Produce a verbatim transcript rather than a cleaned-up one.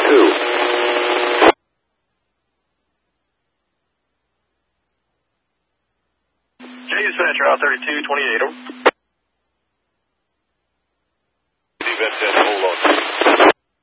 thirty-two. J dispatcher, out thirty-two, twenty-eight, over. Event ten, hold on.